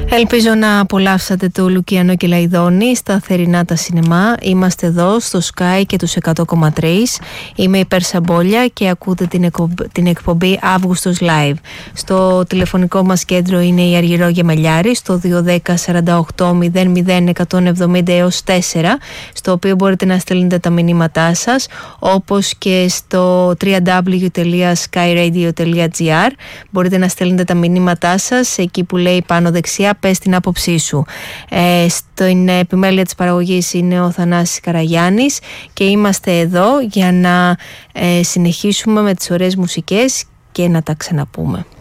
Ελπίζω να απολαύσατε το Λουκιανό και Λαϊδόνη στα θερινά τα σινεμά. Είμαστε εδώ στο Sky και τους 100,3. Είμαι η Πέρσα Μπόλια και ακούτε την εκπομπή Αύγουστος Live. Στο τηλεφωνικό μας κέντρο είναι η Αργυρό Γεμελιάρη στο 210-48-00-170 έως 4, στο οποίο μπορείτε να στέλνετε τα μηνύματά σας, όπως και στο www.skyradio.gr μπορείτε να στέλνετε τα μηνύματά σας εκεί που λέει πάνω δεξιά πες την άποψή σου. Στην επιμέλεια της παραγωγής είναι ο Θανάσης Καραγιάννης και είμαστε εδώ για να συνεχίσουμε με τις ωραίες μουσικές και να τα ξαναπούμε.